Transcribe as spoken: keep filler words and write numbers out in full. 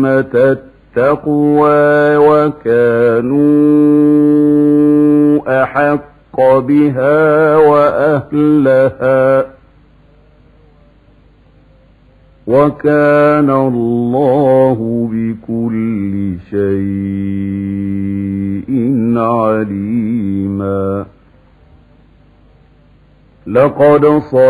التقوى وكانوا أحق بها وأهلها وكان الله بكل شيء عليما. لقد